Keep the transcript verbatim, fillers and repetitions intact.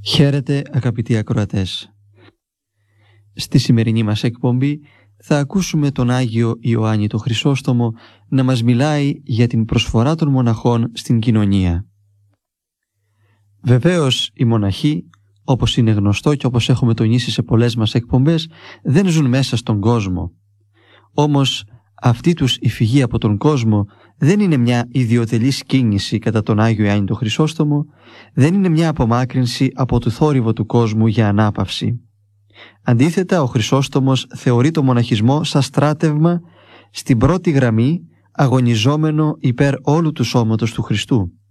Χαίρετε αγαπητοί ακροατές. Στη σημερινή μας εκπομπή θα ακούσουμε τον Άγιο Ιωάννη τον Χρυσόστομο να μας μιλάει για την προσφορά των μοναχών στην κοινωνία. Βεβαίως οι μοναχοί, όπως είναι γνωστό και όπως έχουμε τονίσει σε πολλές μας εκπομπές, δεν ζουν μέσα στον κόσμο. Όμως αυτή τους η φυγή από τον κόσμο δεν είναι μια ιδιωτελής κίνηση κατά τον Άγιο Ιωάννη τον Χρυσόστομο, δεν είναι μια απομάκρυνση από το θόρυβο του κόσμου για ανάπαυση. Αντίθετα, ο Χρυσόστομος θεωρεί το μοναχισμό σαν στράτευμα στην πρώτη γραμμή, αγωνιζόμενο υπέρ όλου του σώματος του Χριστού.